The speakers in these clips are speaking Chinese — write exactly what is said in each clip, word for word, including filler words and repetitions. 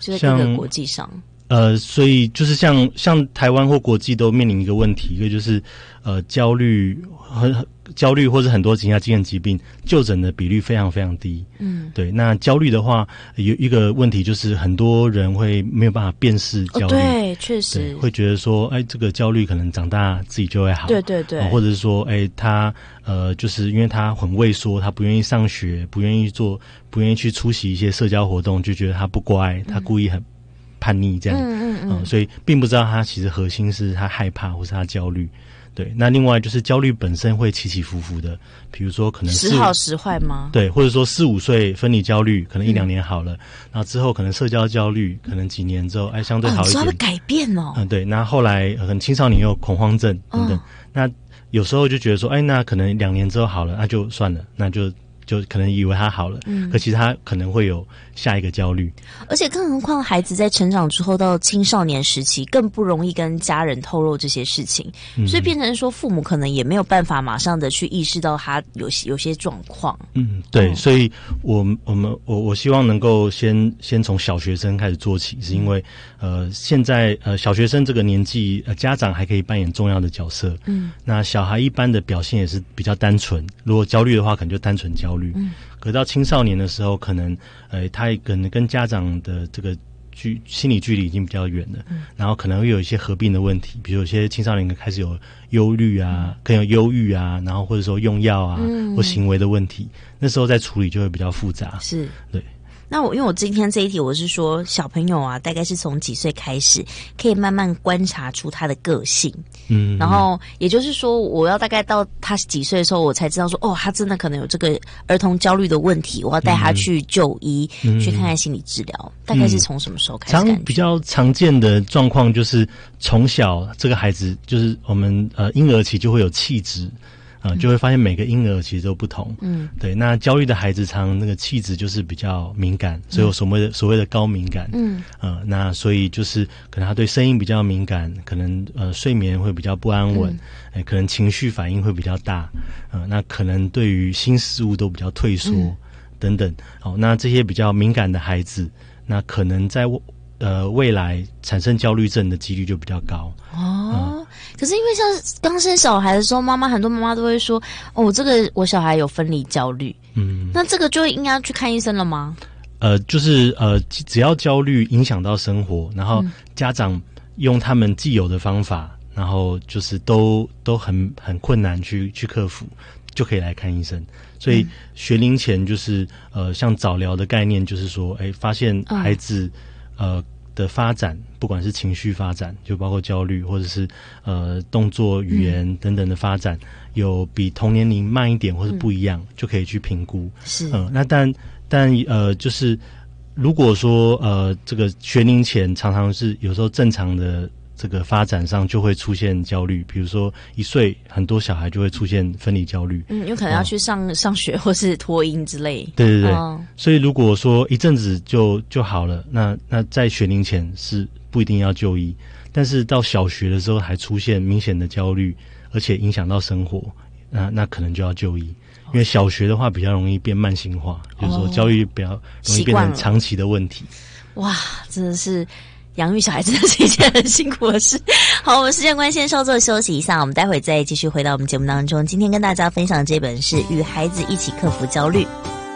就在各个国际上。 呃，所以就是像像台湾或国际都面临一个问题，一个就是呃焦虑很焦虑或是很多其他精神疾病就诊的比率非常非常低。嗯，对。那焦虑的话，有一个问题就是很多人会没有办法辨识焦虑，哦、 对，确实会觉得说，哎，这个焦虑可能长大自己就会好。 对对对， 呃、或者是说，哎，他呃，就是因为他很畏缩，他不愿意上学，不愿意做，不愿意去出席一些社交活动，就觉得他不乖，他故意很。叛逆这样，嗯嗯嗯、呃，所以并不知道他其实核心是他害怕或是他焦虑，对。那另外就是焦虑本身会起起伏伏的，比如说可能时好时坏吗？ 对，或者说四五岁分离焦虑，可能一两年好了，嗯、然后之后可能社交焦虑，可能几年之后哎相对好一点， 哦、会改变哦。 嗯，对。那后来可能青少年有恐慌症等等，哦、那有时候就觉得说，哎，那可能两年之后好了，那就算了，那就。就可能以为他好了，嗯，可其实他可能会有下一个焦虑， 而且更何况孩子在成长之后到青少年时期，更不容易跟家人透露这些事情，嗯、所以变成说父母可能也没有办法马上的去意识到他有有些状况。 嗯，对，嗯、所以我我们我我希望能够先先从小学生开始做起，是因为呃现在呃小学生这个年纪，呃家长还可以扮演重要的角色，嗯，那小孩一般的表现也是比较单纯，如果焦虑的话，可能就单纯焦虑。嗯，可到青少年的时候，可能呃，他可能跟家长的这个距心理距离已经比较远了，嗯、然后可能会有一些合并的问题，比如有些青少年开始有忧虑啊，嗯、更有忧郁啊，然后或者说用药啊，嗯、或行为的问题，那时候在处理就会比较复杂。 是， 对。 那我因为我今天这一题我是说小朋友啊，大概是从几岁开始可以慢慢观察出他的个性，嗯，然后也就是说我要大概到他几岁的时候，我才知道说哦，他真的可能有这个儿童焦虑的问题，我要带他去就医，嗯、去看看心理治疗。大概是从什么时候开始感觉？ 常比较常见的状况就是从小这个孩子就是我们呃婴儿期就会有气质。啊、呃，就会发现每个婴儿其实都不同。嗯，对。那焦虑的孩子常那个气质就是比较敏感，所以有所谓的、嗯、所谓的高敏感。嗯，呃，那所以就是可能他对声音比较敏感，可能呃睡眠会比较不安稳，哎、嗯，可能情绪反应会比较大。呃，那可能对于新事物都比较退缩、嗯、等等。好，那这些比较敏感的孩子，那可能在呃未来产生焦虑症的几率就比较高。 哦。嗯，可是因为像刚生小孩的时候，妈妈很多妈妈都会说，哦，这个我小孩有分离焦虑，嗯，那这个就应该去看医生了吗？ 呃，就是呃，只要焦虑影响到生活，然后家长用他们既有的方法，然后就是都都很很困难去去克服，就可以来看医生。所以学龄前就是呃，像早疗的概念，就是说，哎，发现孩子、嗯、呃。的发展，不管是情绪发展，就包括焦虑，或者是呃动作、语言等等的发展，嗯、有比同年龄慢一点或是不一样，嗯、就可以去评估。是，嗯，那但但呃，就是如果说呃这个学龄前常常是有时候正常的这个发展上就会出现焦虑，比如说一岁很多小孩就会出现分离焦虑， 嗯，有可能要去上、哦、上学或是托婴之类。 对对对，哦、所以如果说一阵子就就好了，那那在学龄前是不一定要就医，但是到小学的时候还出现明显的焦虑，而且影响到生活，那那可能就要就医，因为小学的话比较容易变慢性化，哦、就是说焦虑比较容易变成长期的问题。 哇，真的是。养育小孩真的是一件很辛苦的事。好，我们时间关系先稍作休息一下，我们待会再继续回到我们节目当中。今天跟大家分享的这本是《与孩子一起克服焦虑》。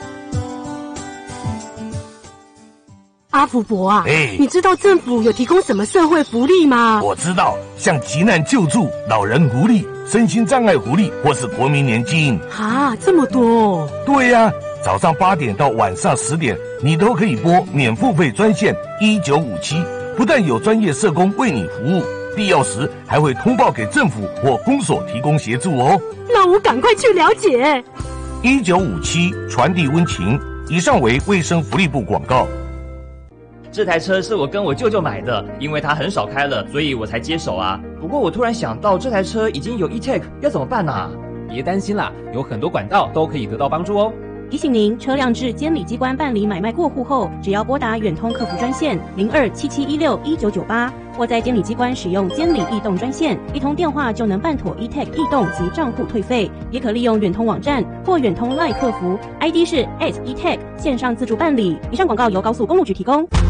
阿福伯啊， 哎， 你知道政府有提供什么社会福利吗？ 我知道，像急难救助、老人福利、身心障碍福利，或是国民年金。 啊，这么多哦。 对呀、啊，早上八点到晚上十点，你都可以拨免付费专线一九五七。不但有专业社工为你服务，必要时还会通报给政府或公所提供协助哦。 那我赶快去了解。 一九五七传递温情，以上为卫生福利部广告。 这台车是我跟我舅舅买的，因为他很少开了，所以我才接手啊。不过我突然想到，这台车已经有 E-Tech， 要怎么办啊？ 别担心啦，有很多管道都可以得到帮助哦。 提醒您，车辆至监理机关办理买卖过户后，只要拨打远通客服专线零二七七一六一九九八，或在监理机关使用监理易动专线，一通电话就能办妥 E-Tech 易动及账户退费。也可利用远通网站或远通 LINE 客服 ，I D 是 at E-Tech 线上自助办理。以上广告由高速公路局提供。